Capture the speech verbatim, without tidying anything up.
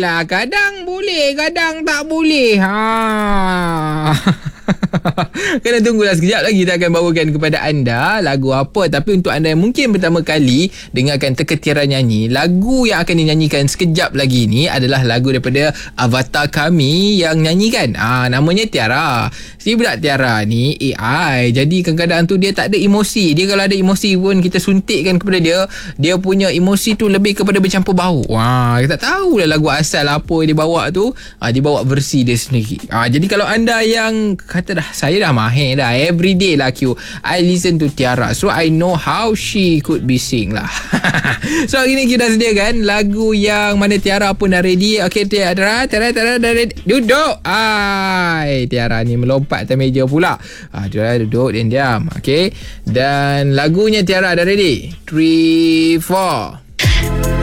lah. Kadang boleh, kadang tak boleh. Ha. Kena tunggulah sekejap lagi, kita akan bawakan kepada anda lagu apa. Tapi untuk anda yang mungkin pertama kali dengarkan Teka Tiara nyanyi, lagu yang akan dinyanyikan sekejap lagi ni adalah lagu daripada avatar kami yang nyanyikan. Ah, namanya Tiara. Si budak Tiara ni A I. Jadi kadang-kadang tu dia tak ada emosi. Dia kalau ada emosi pun kita suntikkan kepada dia, dia punya emosi tu lebih kepada bercampur bau. Wah, kita tak tahulah lagu asal apa dia bawa tu. Ah, dia bawa versi dia sendiri. Ah, jadi kalau anda yang kata dah, saya dah mahir dah, everyday lah Q, I listen to Tiara, so I know how she could be sing lah. So hari ni Q dah sediakan lagu yang mana Tiara pun dah ready. Okay, Tiara, Tiara, Tiara dah ready. Duduk. Ai, Tiara ni melompat atas meja pula. Ah, Tiara duduk dan diam. Okay, dan lagunya Tiara dah ready. three, four